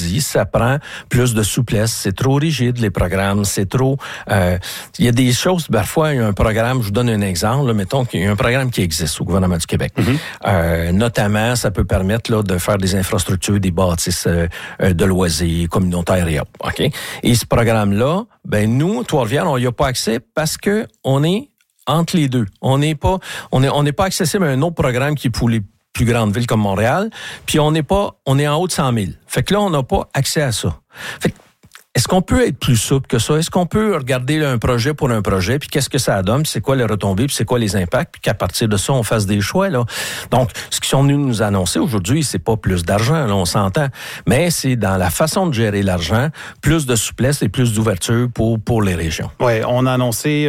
dit, ça prend plus de souplesse. C'est trop rigide, les programmes. C'est trop... il y a des choses, parfois, il y a un programme, je vous donne un exemple, là, mettons qu'il y a un programme qui existe au gouvernement du Québec. Notamment, ça peut permettre là, de faire des infrastructures, des bâtisses de loisirs communautaires et autres. OK? Et ce programme-là, ben nous, Trois-Rivières, on n'y a pas accès parce que on est entre les deux. On n'est pas accessible à un autre programme qui est pour les plus grandes villes comme Montréal, puis on est en haut de 100 000. Fait que là, on n'a pas accès à ça. Fait que, est-ce qu'on peut être plus souple que ça? Est-ce qu'on peut regarder là, un projet pour un projet, puis qu'est-ce que ça donne, puis c'est quoi les retombées, puis c'est quoi les impacts, puis qu'à partir de ça, on fasse des choix, là. Donc, ce qu'ils sont venus nous annoncer aujourd'hui, c'est pas plus d'argent, là, on s'entend, mais c'est dans la façon de gérer l'argent, plus de souplesse et plus d'ouverture pour les régions. Oui, on a annoncé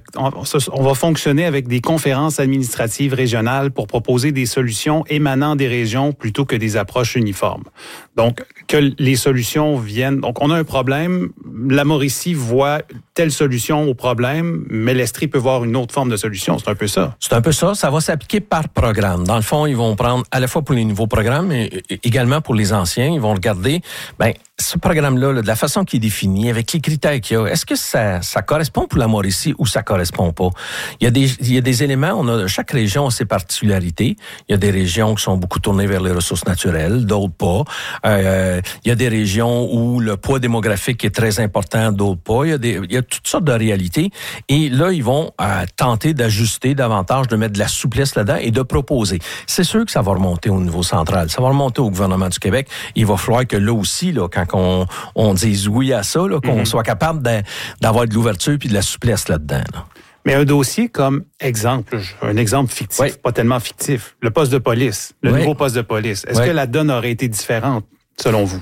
on va fonctionner avec des conférences administratives régionales pour proposer des solutions émanant des régions plutôt que des approches uniformes. Donc, que les solutions viennent... Donc, on a un problème. La Mauricie voit telle solution au problème, mais l'Estrie peut voir une autre forme de solution. C'est un peu ça. C'est un peu ça. Ça va s'appliquer par programme. Dans le fond, ils vont prendre à la fois pour les nouveaux programmes, mais également pour les anciens. Ils vont regarder, ce programme-là, là, de la façon qu'il est défini, avec les critères qu'il y a, est-ce que ça correspond pour la Mauricie ou ça correspond pas? Il y a des éléments, chaque région a ses particularités. Il y a des régions qui sont beaucoup tournées vers les ressources naturelles, d'autres pas. Il y a des régions où le poids démographique est très important, d'autres pas. Il y a toutes sortes de réalités. Et là, ils vont tenter d'ajuster davantage, de mettre de la souplesse là-dedans et de proposer. C'est sûr que ça va remonter au niveau central. Ça va remonter au gouvernement du Québec. Il va falloir que là aussi, là, quand on dise oui à ça, là, qu'on soit capable d'avoir de l'ouverture puis de la souplesse là-dedans. Là. Mais un dossier comme exemple, un exemple fictif, pas tellement fictif, le poste de police, le nouveau poste de police, est-ce que la donne aurait été différente, selon vous?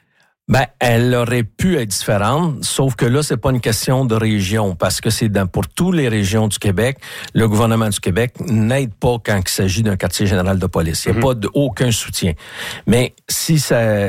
Elle aurait pu être différente, sauf que là, c'est pas une question de région, parce que c'est pour toutes les régions du Québec, le gouvernement du Québec n'aide pas quand il s'agit d'un quartier général de police. Il n'y a pas aucun soutien. Mais si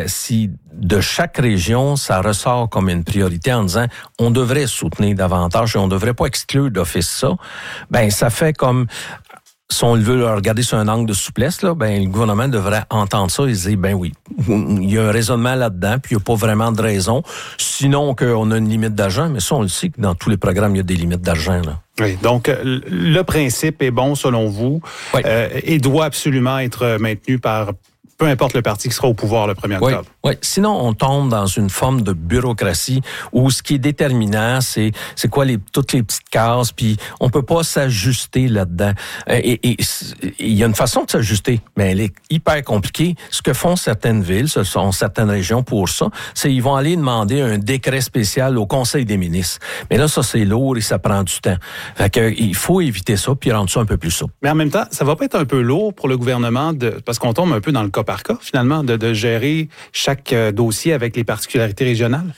de chaque région, ça ressort comme une priorité en disant on devrait soutenir davantage et on devrait pas exclure d'office ça, ça fait comme... Si on veut regarder sur un angle de souplesse, là, le gouvernement devrait entendre ça et se dire, oui, il y a un raisonnement là-dedans, puis il n'y a pas vraiment de raison. Sinon qu'on a une limite d'argent, mais ça, on le sait que dans tous les programmes, il y a des limites d'argent, là. Oui, donc le principe est bon selon vous et doit absolument être maintenu par peu importe le parti qui sera au pouvoir le 1er octobre. Oui. Sinon, on tombe dans une forme de bureaucratie où ce qui est déterminant, c'est quoi toutes les petites cases, puis on peut pas s'ajuster là-dedans. Et il y a une façon de s'ajuster, mais elle est hyper compliquée. Ce que font certaines villes, ce sont certaines régions pour ça, c'est ils vont aller demander un décret spécial au Conseil des ministres. Mais là, ça, c'est lourd et ça prend du temps. Fait que il faut éviter ça puis rendre ça un peu plus souple. Mais en même temps, ça va pas être un peu lourd pour le gouvernement parce qu'on tombe un peu dans le cas par cas, finalement, de gérer chaque dossier avec les particularités régionales?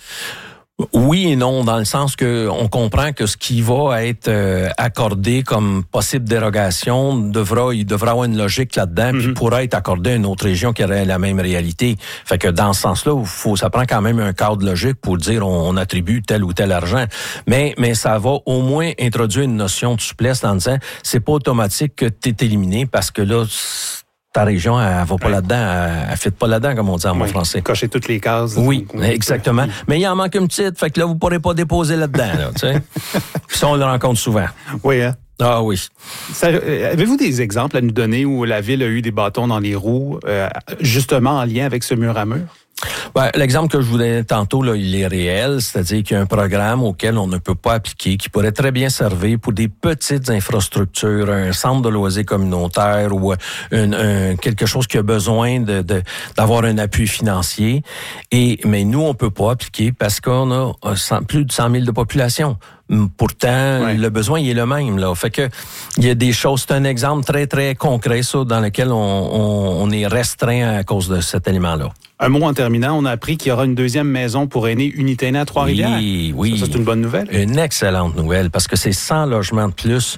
Oui et non, dans le sens que on comprend que ce qui va être accordé comme possible dérogation il devra avoir une logique là-dedans, puis pourra être accordé à une autre région qui aurait la même réalité. Fait que dans ce sens-là, ça prend quand même un cadre logique pour dire on attribue tel ou tel argent. Mais ça va au moins introduire une notion de souplesse en disant c'est pas automatique que tu es éliminé parce que là ta région, elle va pas là-dedans, elle fit pas là-dedans, comme on dit en bon français. Cocher toutes les cases. Oui, exactement. Mais il en manque une petite, fait que là, vous pourrez pas déposer là-dedans, là, tu sais. Puis ça, on le rencontre souvent. Oui, hein? Ah oui. Avez-vous des exemples à nous donner où la ville a eu des bâtons dans les roues, justement en lien avec ce mur à mur? L'exemple que je vous donnais tantôt, là, il est réel, c'est-à-dire qu'il y a un programme auquel on ne peut pas appliquer, qui pourrait très bien servir pour des petites infrastructures, un centre de loisirs communautaire ou quelque chose qui a besoin d'avoir un appui financier. Mais nous, on peut pas appliquer parce qu'on a plus de 100 000 de population. Pourtant, le besoin il est le même, là. Fait que il y a des choses. C'est un exemple très très concret, ça, dans lequel on est restreint à cause de cet élément-là. Un mot en terminant, on a appris qu'il y aura une deuxième maison pour aînés Unité Aînés à Trois-Rivières. Oui. Ça, c'est une bonne nouvelle. Une excellente nouvelle, parce que c'est 100 logements de plus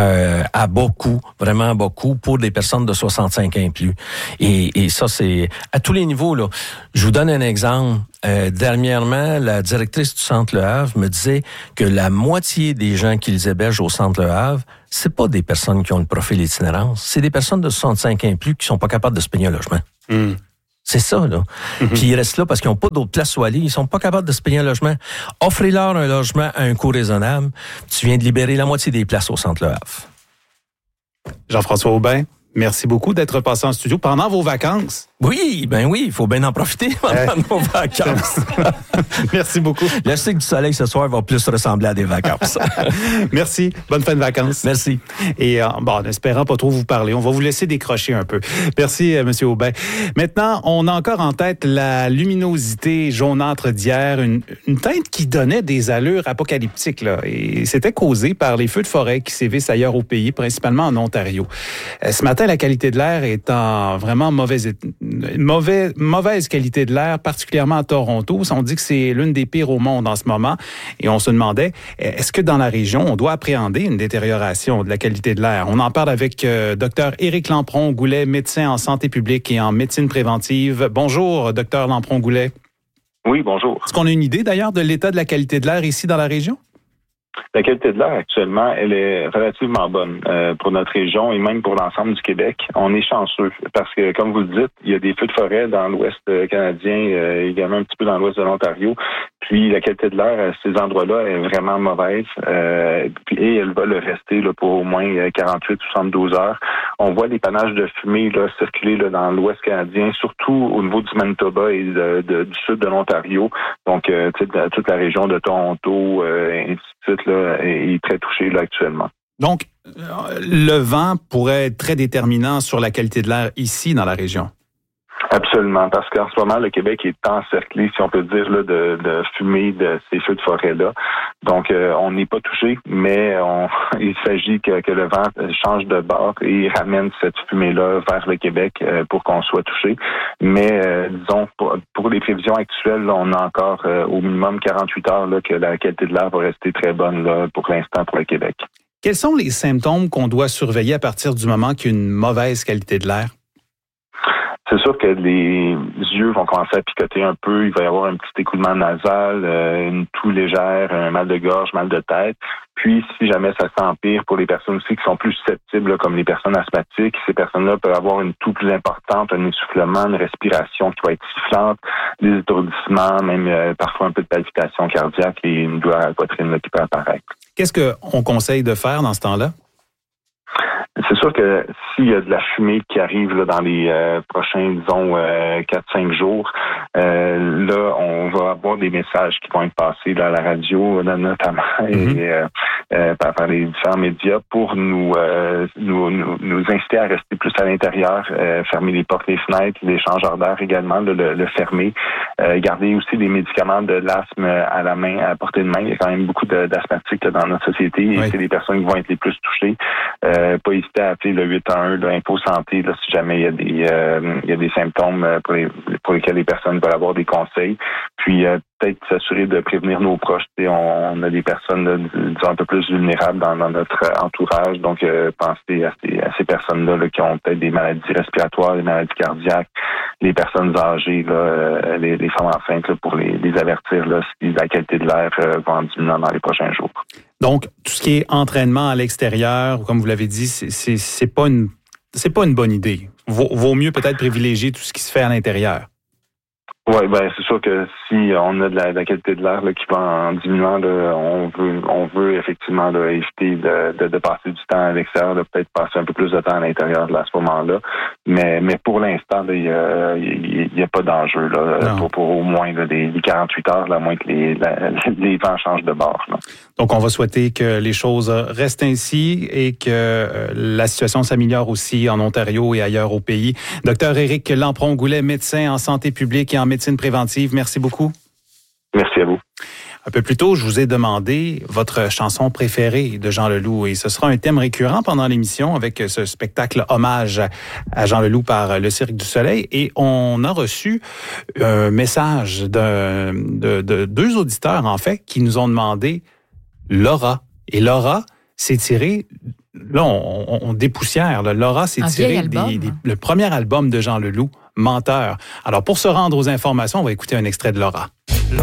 à beaucoup, vraiment beaucoup, pour des personnes de 65 ans et plus. Et ça, c'est à tous les niveaux, là. Je vous donne un exemple. Dernièrement, la directrice du Centre Le Havre me disait que la moitié des gens qu'ils hébergent au Centre Le Havre, c'est pas des personnes qui ont le profil itinérance, c'est des personnes de 65 ans et plus qui sont pas capables de se payer un logement. C'est ça, là. Puis ils restent là parce qu'ils n'ont pas d'autre place où aller. Ils sont pas capables de se payer un logement. Offrez-leur un logement à un coût raisonnable. Tu viens de libérer la moitié des places au Centre Le Havre. Jean-François Aubin, merci beaucoup d'être passé en studio pendant vos vacances. Oui, il faut bien en profiter pendant nos vacances. Merci beaucoup. Le cycle du soleil ce soir va plus ressembler à des vacances. Merci. Bonne fin de vacances. Merci. Et en espérant pas trop vous parler, on va vous laisser décrocher un peu. Merci, M. Aubin. Maintenant, on a encore en tête la luminosité jaunâtre d'hier, une teinte qui donnait des allures apocalyptiques, là. Et c'était causé par les feux de forêt qui sévissent ailleurs au pays, principalement en Ontario. Ce matin, la qualité de l'air est en vraiment mauvaise qualité de l'air, particulièrement à Toronto. On dit que c'est l'une des pires au monde en ce moment. Et on se demandait, est-ce que dans la région, on doit appréhender une détérioration de la qualité de l'air? On en parle avec Dr Éric Lampron-Goulet, médecin en santé publique et en médecine préventive. Bonjour, Dr Lampron-Goulet. Oui, bonjour. Est-ce qu'on a une idée d'ailleurs de l'état de la qualité de l'air ici dans la région? La qualité de l'air actuellement, elle est relativement bonne pour notre région et même pour l'ensemble du Québec. On est chanceux parce que, comme vous le dites, il y a des feux de forêt dans l'ouest canadien, également un petit peu dans l'ouest de l'Ontario. Puis la qualité de l'air à ces endroits-là est vraiment mauvaise et elle va le rester là, pour au moins 48 ou 72 heures. On voit des panaches de fumée là, circuler là, dans l'ouest canadien, surtout au niveau du Manitoba et du sud de l'Ontario. Donc, toute la région de Toronto, ainsi de suite, là, est très touchée là, actuellement. Donc, le vent pourrait être très déterminant sur la qualité de l'air ici dans la région. Absolument, parce qu'en ce moment, le Québec est encerclé, si on peut dire, là, de fumée de ces feux de forêt-là. Donc, on n'est pas touché, mais il s'agit que le vent change de bord et ramène cette fumée-là vers le Québec pour qu'on soit touché. Mais, disons, pour les prévisions actuelles, là, on a encore au minimum 48 heures là, que la qualité de l'air va rester très bonne là, pour l'instant pour le Québec. Quels sont les symptômes qu'on doit surveiller à partir du moment qu'il y a une mauvaise qualité de l'air? C'est sûr que les yeux vont commencer à picoter un peu. Il va y avoir un petit écoulement nasal, une toux légère, un mal de gorge, mal de tête. Puis, si jamais ça s'empire pour les personnes aussi qui sont plus susceptibles, là, comme les personnes asthmatiques, ces personnes-là peuvent avoir une toux plus importante, un essoufflement, une respiration qui va être sifflante, des étourdissements, même parfois un peu de palpitation cardiaque et une douleur à la poitrine là, qui peut apparaître. Qu'est-ce qu'on conseille de faire dans ce temps-là? C'est sûr que s'il y a de la fumée qui arrive là, dans les prochains, disons, 4-5 jours, là, on va avoir des messages qui vont être passés là, à la radio, là, notamment, et par les différents médias pour nous inciter à rester plus à l'intérieur, fermer les portes, les fenêtres, l'échangeur d'air également, le fermer, garder aussi des médicaments de l'asthme à la main, à portée de main. Il y a quand même beaucoup d'asthmatiques dans notre société et c'est les personnes qui vont être les plus touchées. Pas hésiter à appeler le 811 Info Santé là, si jamais il y a des symptômes pour lesquels les personnes veulent avoir des conseils. Puis peut-être s'assurer de prévenir nos proches. On a des personnes là, disons un peu plus vulnérables dans notre entourage. Donc penser à ces personnes-là là, qui ont peut-être des maladies respiratoires, des maladies cardiaques, les personnes âgées, là, les femmes enceintes là, pour les avertir là, si la qualité de l'air va en diminuant dans les prochains jours. Donc, tout ce qui est entraînement à l'extérieur, comme vous l'avez dit, c'est pas une bonne idée. Vaut mieux peut-être privilégier tout ce qui se fait à l'intérieur. Oui, c'est sûr que si on a de la qualité de l'air là, qui va en diminuant, là, on veut effectivement là, éviter de passer du temps à l'extérieur, de peut-être passer un peu plus de temps à l'intérieur là, à ce moment-là. Mais pour l'instant, il y a pas d'enjeu là, pour au moins là, des 48 heures, là, à moins que les vents changent de bord. Là. Donc, on va souhaiter que les choses restent ainsi et que la situation s'améliore aussi en Ontario et ailleurs au pays. Dr Éric Lampron-Goulet, médecin en santé publique et en médecine préventive, merci beaucoup. Merci à vous. Un peu plus tôt, je vous ai demandé votre chanson préférée de Jean Leloup et ce sera un thème récurrent pendant l'émission avec ce spectacle hommage à Jean Leloup par le Cirque du Soleil et on a reçu un message de deux auditeurs en fait qui nous ont demandé Laura. Et Laura s'est tirée, là on dépoussière, là. Laura s'est tirée le premier album de Jean Leloup, Menteur. Alors pour se rendre aux informations, on va écouter un extrait de Laura.